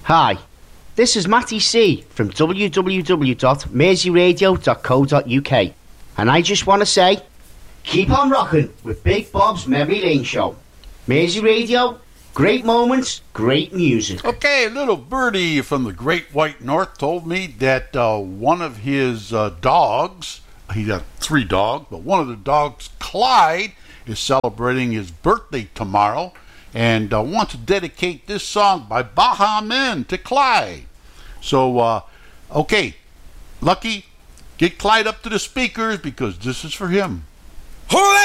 Hi, this is Matty C from www.merseyradio.co.uk, and I just want to say, keep on rocking with Big Bob's Memory Lane Show. Mersey Radio, great moments, great music. Okay, little birdie from the Great White North told me that one of his dogs, he got 3 dogs, but one of the dogs, Clyde, is celebrating his birthday tomorrow and wants to dedicate this song by Baha Men to Clyde. So, okay, Lucky, get Clyde up to the speakers because this is for him.